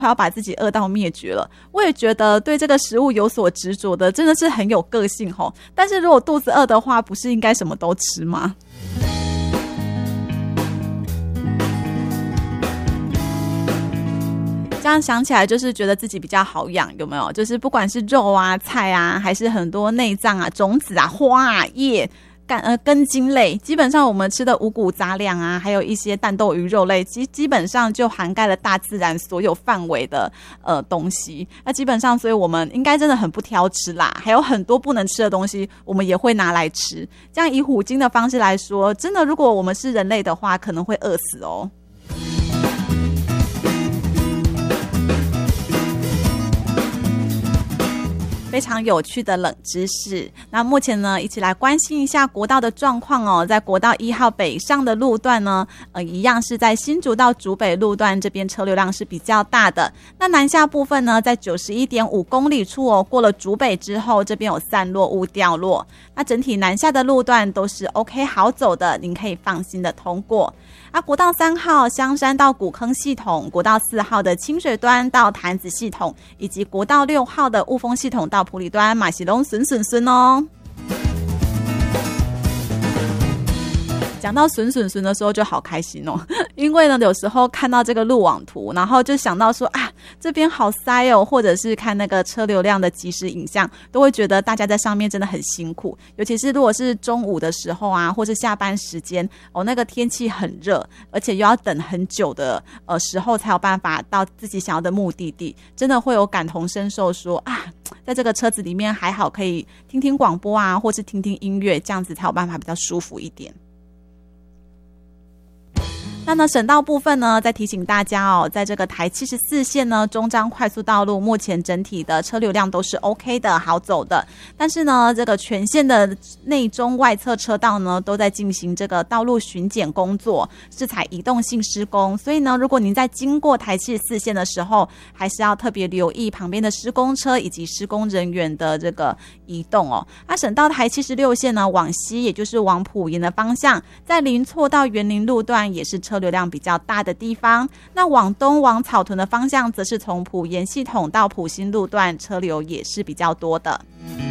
快要把自己饿到灭绝了。我也觉得对这个食物有所执着的真的是很有个性吼，但是如果肚子饿的话，不是应该什么都吃吗？这样想起来就是觉得自己比较好养，有没有？就是不管是肉啊、菜啊，还是很多内脏啊、种子啊、花啊、叶、根茎类，基本上我们吃的五谷杂粮啊，还有一些蛋豆鱼肉类，基本上就涵盖了大自然所有范围的东西。那基本上，所以我们应该真的很不挑吃啦，还有很多不能吃的东西，我们也会拿来吃。这样以虎鲸的方式来说，真的如果我们是人类的话，可能会饿死哦。非常有趣的冷知识。那目前呢，一起来关心一下国道的状况哦。在国道1号北上的路段呢，一样是在新竹到竹北路段这边车流量是比较大的。那南下部分呢，在 91.5 公里处哦，过了竹北之后，这边有散落物掉落。那整体南下的路段都是 OK 好走的，您可以放心的通过。国道3号香山到古坑系统，国道4号的清水端到潭子系统，以及国道6号的雾峰系统到埔里端马西龙顺哦。讲到顺的时候就好开心哦，因为呢有时候看到这个路网图，然后就想到说这边好塞哦，或者是看那个车流量的即时影像，都会觉得大家在上面真的很辛苦。尤其是如果是中午的时候啊，或是下班时间那个天气很热，而且又要等很久的时候才有办法到自己想要的目的地，真的会有感同身受说在这个车子里面还好可以听听广播啊，或是听听音乐，这样子才有办法比较舒服一点。那呢，省道部分呢，再提醒大家哦，在这个台74线呢，中彰快速道路目前整体的车流量都是 OK 的，好走的。但是呢，这个全线的内中外侧车道呢，都在进行这个道路巡检工作，是采移动性施工。所以呢，如果您在经过台74线的时候，还是要特别留意旁边的施工车以及施工人员的这个移动哦。那省道台76线呢，往西也就是往埔盐的方向，在林厝到园林路段也是车流量比较大的地方。那往东往草屯的方向，则是从埔盐系统到埔新路段，车流也是比较多的。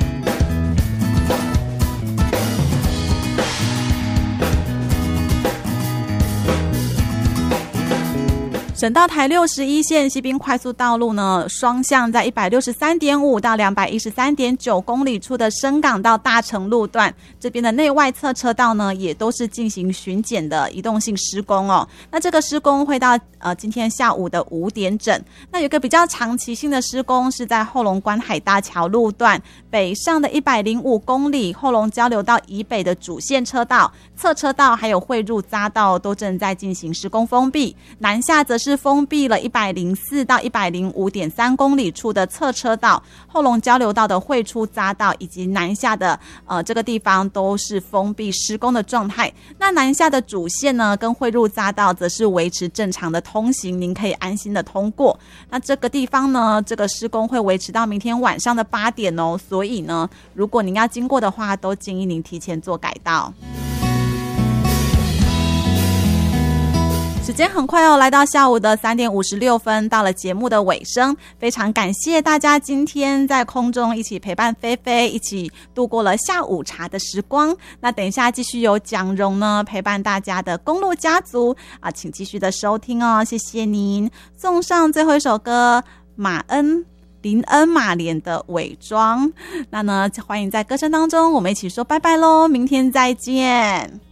省道台61线西滨快速道路呢，双向在 163.5 到 213.9 公里处的深港到大成路段，这边的内外侧车道呢，也都是进行巡检的移动性施工哦。那这个施工会到今天下午的5点整。那有一个比较长期性的施工是在后龙观海大桥路段北上的105公里，后龙交流道以北的主线车道、侧车道还有汇入匝道都正在进行施工封闭。南下则是封闭了104到 105.3 公里处的侧车道，后龙交流道的汇出匝道以及南下的这个地方都是封闭施工的状态。那南下的主线呢跟汇入匝道则是维持正常的通行，您可以安心的通过。那这个地方呢，这个施工会维持到明天晚上的8点哦，所以呢，如果您要经过的话，都建议您提前做改道。时间很快哦，来到下午的3点56分，到了节目的尾声。非常感谢大家今天在空中一起陪伴菲菲，一起度过了下午茶的时光。那等一下继续有蒋蓉呢陪伴大家的公路家族请继续的收听哦，谢谢您。送上最后一首歌，林恩马莲的伪装。那呢，欢迎在歌声当中我们一起说拜拜咯，明天再见。